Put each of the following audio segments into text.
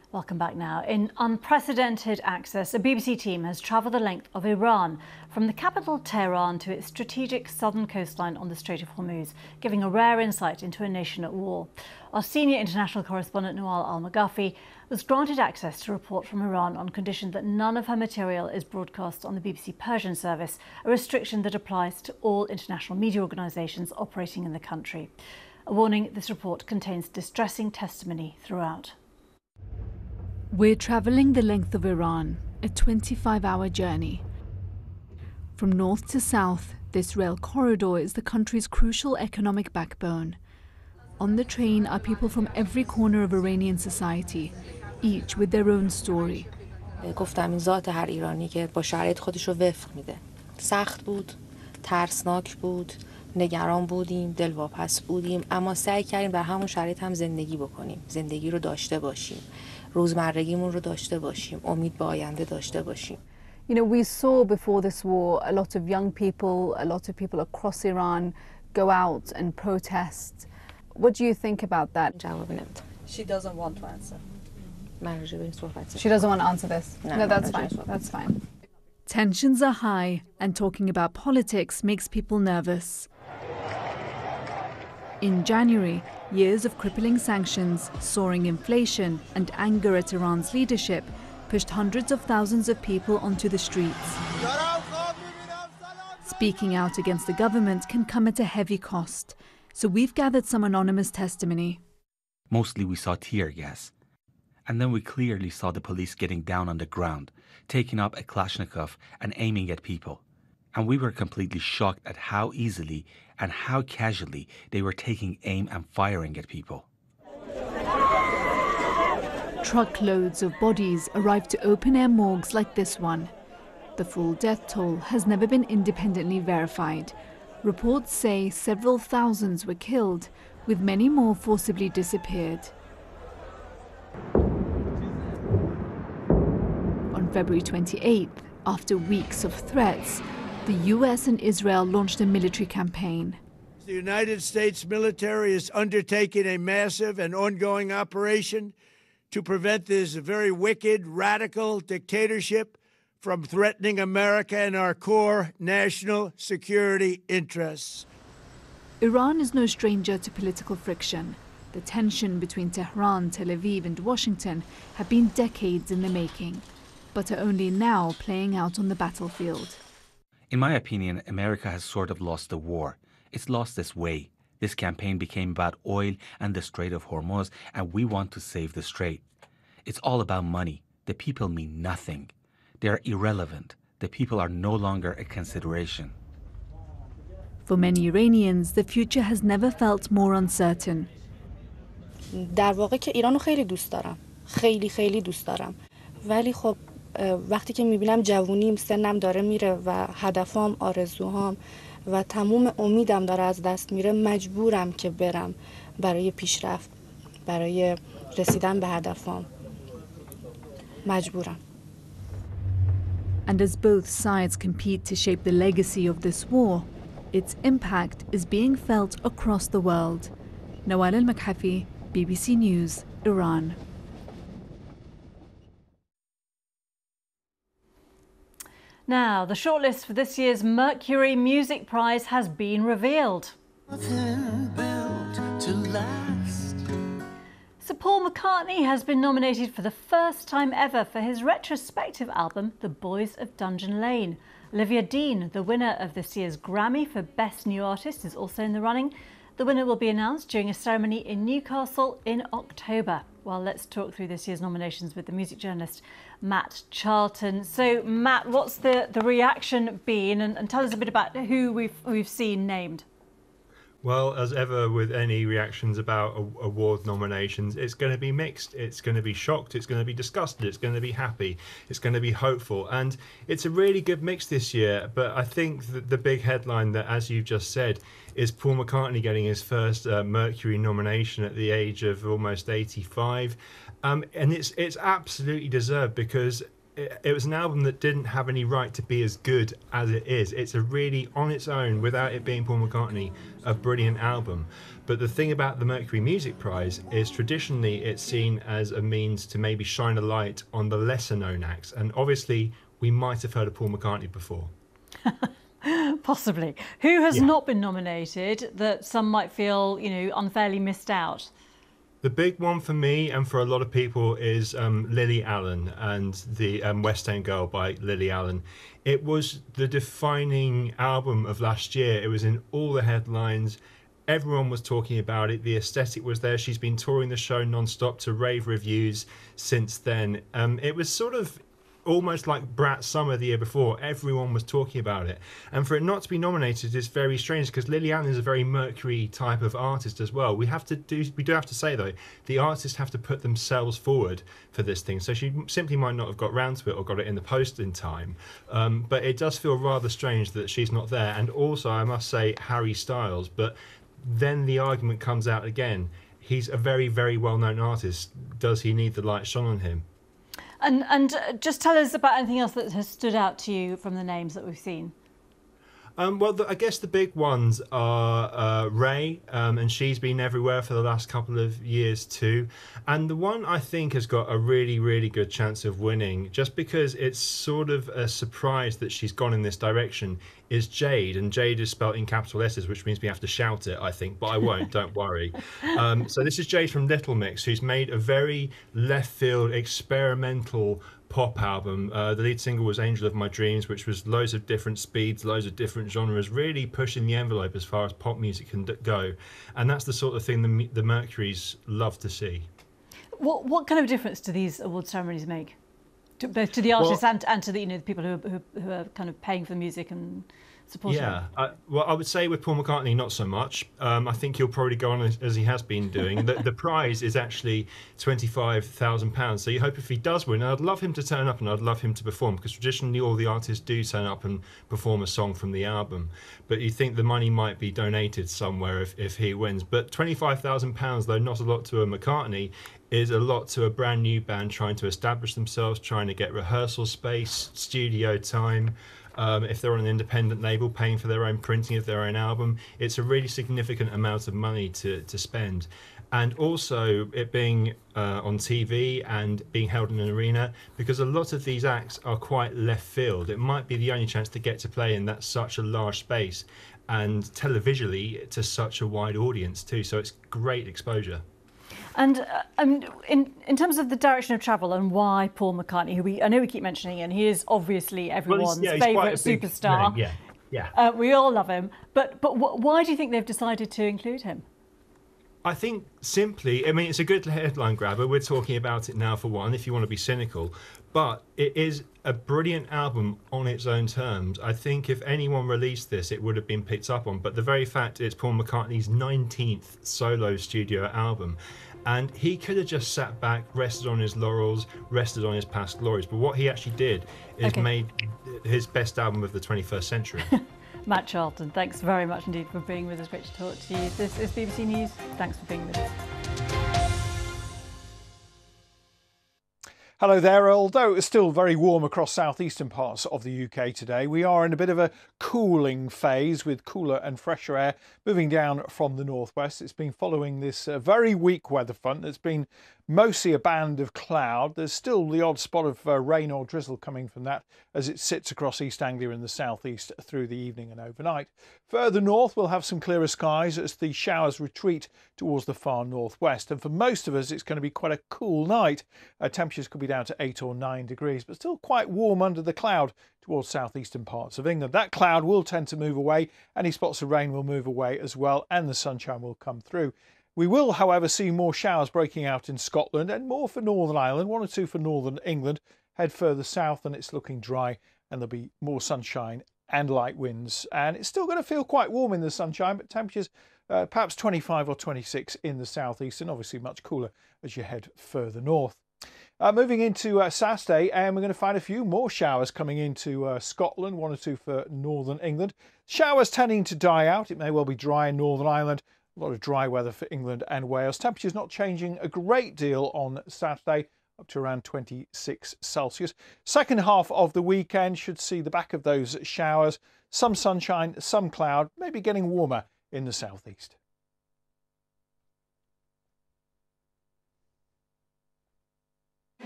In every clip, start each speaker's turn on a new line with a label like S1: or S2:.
S1: Welcome back now. In unprecedented access, a BBC team has travelled the length of Iran, from the capital Tehran to its strategic southern coastline on the Strait of Hormuz, giving a rare insight into a nation at war. Our senior international correspondent Nawal Al-Maghafi was granted access to report from Iran on condition that none of her material is broadcast on the BBC Persian service, a restriction that applies to all international media organisations operating in the country. A warning: this report contains distressing testimony throughout.
S2: We're travelling the length of Iran, a 25-hour journey. From north to south, this rail corridor is the country's crucial economic backbone. On the train are people from every corner of Iranian society, each with their own story.
S3: گفتم این ذات هر ایرانی که با شرایط خودش رو وفق میده. سخت بود، ترسناک بود، نگران بودیم، دلواپس بودیم، اما سعی کردیم در همون شرایط هم زندگی بکنیم، زندگی رو داشته باشیم. روزمرگیمون رو داشته باشیم، امید به آینده داشته باشیم.
S2: You know, we saw before this war a lot of young people, a lot of people across Iran go out and protest. What do you think about that?
S3: جواب نمیدم.
S4: She doesn't want to answer.
S3: من راجع به این صحبت
S2: She doesn't want to answer this. No, that's fine. That's fine. Tensions are high, and talking about politics makes people nervous. In January, years of crippling sanctions, soaring inflation, and anger at Iran's leadership pushed hundreds of thousands of people onto the streets. Speaking out against the government can come at a heavy cost, so we've gathered some anonymous testimony.
S5: Mostly we saw tear gas. And then we clearly saw the police getting down on the ground, taking up a Kalashnikov and aiming at people. And we were completely shocked at how easily and how casually they were taking aim and firing at people.
S2: Truckloads of bodies arrived to open-air morgues like this one. The full death toll has never been independently verified. Reports say several thousands were killed, with many more forcibly disappeared. On February 28th, after weeks of threats, the US and Israel launched a military campaign.
S6: The United States military is undertaking a massive and ongoing operation to prevent this very wicked, radical dictatorship from threatening America and our core national security interests.
S2: Iran is no stranger to political friction. The tension between Tehran, Tel Aviv, and Washington have been decades in the making, but are only now playing out on the battlefield.
S5: In my opinion, America has sort of lost the war. It's lost its way. This campaign became about oil and the Strait of Hormuz, and we want to save the strait. It's all about money. The people mean nothing. They are irrelevant. The people are no longer a consideration.
S2: For many Iranians, the future has never felt more uncertain.
S3: در واقع که ایرانو خیلی دوست دارم. خیلی دوست دارم. ولی خب وقتی که میبینم جوونیم، سنم داره میره و هدفام، آرزوهام و تموم امیدم داره از دست میره، مجبورم که برم برای پیشرفت، برای رسیدن به هدفام. مجبورم.
S2: And as both sides compete to shape the legacy of this war, its impact is being felt across the world. Nawal Al-Maghafi, BBC News, Iran.
S1: Now, the shortlist for this year's Mercury Music Prize has been revealed. Sir Paul McCartney has been nominated for the first time ever for his retrospective album, The Boys of Dungeon Lane. Olivia Dean, the winner of this year's Grammy for Best New Artist, is also in the running. The winner will be announced during a ceremony in Newcastle in October. Well, let's talk through this year's nominations with the music journalist Matt Charlton. So, Matt, what's the reaction been? And tell us a bit about who we've seen named.
S7: Well, as ever with any reactions about award nominations, it's going to be mixed. It's going to be shocked, it's going to be disgusted, it's going to be happy, it's going to be hopeful. And it's a really good mix this year. But I think that the big headline that, as you've just said, is Paul McCartney getting his first Mercury nomination at the age of almost 85. And it's absolutely deserved, because it was an album that didn't have any right to be as good as it is. It's a really, on its own, without it being Paul McCartney, a brilliant album. But the thing about the Mercury Music Prize is traditionally it's seen as a means to maybe shine a light on the lesser known acts. And obviously we might have heard of Paul McCartney before.
S1: Possibly. Who has not been nominated that some might feel, unfairly missed out?
S7: The big one for me and for a lot of people is Lily Allen and the West End Girl by Lily Allen. It was the defining album of last year. It was in all the headlines. Everyone was talking about it. The aesthetic was there. She's been touring the show non-stop to rave reviews since then. It was sort of almost like Brat Summer the year before. Everyone was talking about it, and for it not to be nominated is very strange because Lily Allen is a very Mercury type of artist as well. We do have to say though, the artists have to put themselves forward for this thing, so she simply might not have got round to it or got it in the post in time, but it does feel rather strange that she's not there. And also I must say Harry Styles, but then the argument comes out again, he's a very, very well-known artist. Does he need the light shone on him?
S1: And just tell us about anything else that has stood out to you from the names that we've seen.
S7: Well, I guess the big ones are Ray, and she's been everywhere for the last couple of years too. And the one I think has got a really, really good chance of winning, just because it's sort of a surprise that she's gone in this direction, is Jade. And Jade is spelled in capital letters, which means we have to shout it, I think, but I won't, don't worry. So this is Jade from Little Mix, who's made a very left field, experimental pop album. The lead single was Angel of My Dreams, which was loads of different speeds, loads of different genres, really pushing the envelope as far as pop music can go. And that's the sort of thing the Mercurys love to see. What
S1: kind of difference do these award ceremonies make, both to the artists and to the the people who are kind of paying for the music and supporting?
S7: Yeah, well, I would say with Paul McCartney, not so much. I think he'll probably go on as he has been doing. The prize is actually £25,000. So you hope if he does win, I'd love him to turn up and I'd love him to perform, because traditionally all the artists do turn up and perform a song from the album. But you think the money might be donated somewhere if he wins. But £25,000, though not a lot to a McCartney, is a lot to a brand new band trying to establish themselves, trying to get rehearsal space, studio time. If they're on an independent label, paying for their own printing of their own album, it's a really significant amount of money to spend. And also it being on TV and being held in an arena, because a lot of these acts are quite left field. It might be the only chance to get to play in that such a large space and televisually to such a wide audience too. So it's great exposure.
S1: And in terms of the direction of travel and why Paul McCartney, who I know we keep mentioning, and he is obviously everyone's favourite superstar. Yeah. We all love him. But why do you think they've decided to include him?
S7: I think simply, it's a good headline grabber. We're talking about it now for one, if you want to be cynical. But it is a brilliant album on its own terms. I think if anyone released this, it would have been picked up on. But the very fact it's Paul McCartney's 19th solo studio album. And he could have just sat back, rested on his laurels, rested on his past glories. But what he actually did is made his best album of the 21st century.
S1: Matt Charlton, thanks very much indeed for being with us. Great to talk to you. This is BBC News. Thanks for being with us.
S4: Hello there. Although it's still very warm across southeastern parts of the UK today, we are in a bit of a cooling phase with cooler and fresher air moving down from the northwest. It's been following this very weak weather front that's been mostly a band of cloud. There's still the odd spot of rain or drizzle coming from that as it sits across East Anglia in the southeast through the evening and overnight. Further north, we'll have some clearer skies as the showers retreat towards the far northwest. And for most of us, it's going to be quite a cool night. Temperatures could be down to 8 or 9 degrees, but still quite warm under the cloud towards southeastern parts of England. That cloud will tend to move away. Any spots of rain will move away as well, and the sunshine will come through. We will, however, see more showers breaking out in Scotland and more for Northern Ireland, 1 or 2 for Northern England. Head further south and it's looking dry, and there'll be more sunshine and light winds. And it's still going to feel quite warm in the sunshine, but temperatures perhaps 25 or 26 in the southeast, and obviously much cooler as you head further north. Moving into Saturday, and we're going to find a few more showers coming into Scotland, 1 or 2 for Northern England. Showers tending to die out. It may well be dry in Northern Ireland. A lot of dry weather for England and Wales. Temperatures not changing a great deal on Saturday, up to around 26 Celsius. Second half of the weekend should see the back of those showers. Some sunshine, some cloud, maybe getting warmer in the southeast.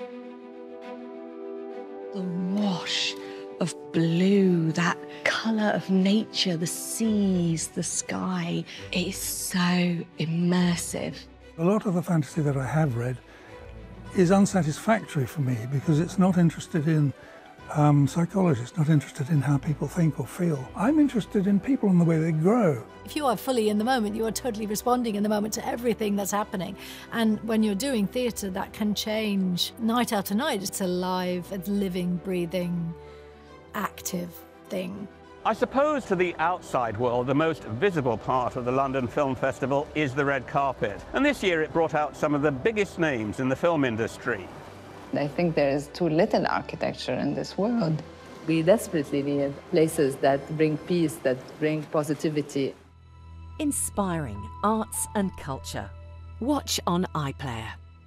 S8: The wash of blue, that colour of nature, the seas, the sky, it is so immersive.
S9: A lot of the fantasy that I have read is unsatisfactory for me because it's not interested in psychology, it's not interested in how people think or feel. I'm interested in people and the way they grow.
S10: If you are fully in the moment, you are totally responding in the moment to everything that's happening. And when you're doing theatre, that can change night after night. It's a live, it's living, breathing, active thing.
S11: I suppose to the outside world, the most visible part of the London Film Festival is the red carpet. And this year it brought out some of the biggest names in the film industry.
S12: I think there is too little architecture in this world.
S13: We desperately need places that bring peace, that bring positivity.
S14: Inspiring arts and culture. Watch on iPlayer.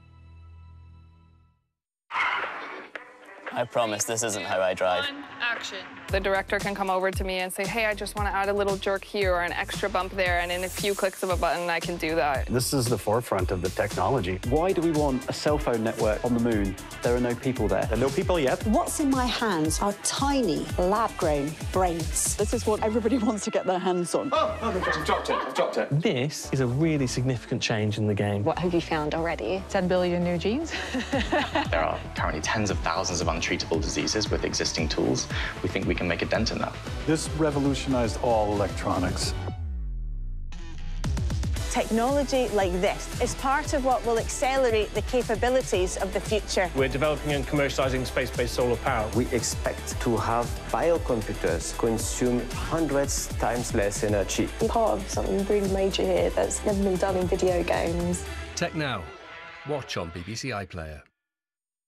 S15: I promise this isn't how I drive.
S16: Action. The director can come over to me and say, hey, I just want to add a little jerk here or an extra bump there, and in a few clicks of a button, I can do that.
S17: This is the forefront of the technology. Why do we want a cell phone network on the moon? There are no people there. There are no people yet.
S18: What's in my hands are tiny, lab-grown brains. This is what everybody wants to get their hands on.
S17: Oh, I've dropped it.
S19: This is a really significant change in the game.
S20: What have you found already? 10 billion new genes.
S21: There are currently tens of thousands of untreatable diseases with existing tools. We think we can make a dent in that.
S17: This revolutionized all electronics.
S22: Technology like this is part of what will accelerate the capabilities of the future.
S19: We're developing and commercializing space-based solar power.
S23: We expect to have biocomputers consume hundreds times less energy.
S24: We're part of something really major here that's never been done in video games.
S25: Tech Now. Watch on BBC iPlayer.